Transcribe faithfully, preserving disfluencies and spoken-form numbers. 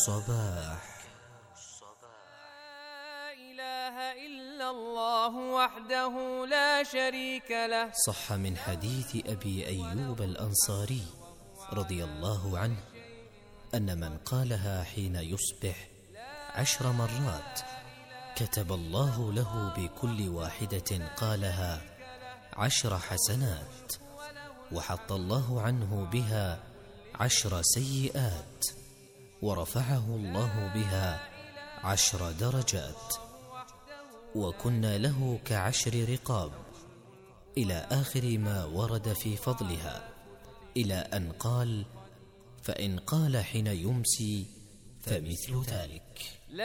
الصباح. لا إله إلا الله وحده لا شريك له. صح من حديث أبي أيوب الأنصاري رضي الله عنه أن من قالها حين يصبح عشر مرات كتب الله له بكل واحدة قالها عشر حسنات، وحط الله عنه بها عشر سيئات، ورفعه الله بها عشر درجات، وكنا له كعشر رقاب، إلى آخر ما ورد في فضلها، إلى أن قال: فإن قال حين يمسي فمثل ذلك.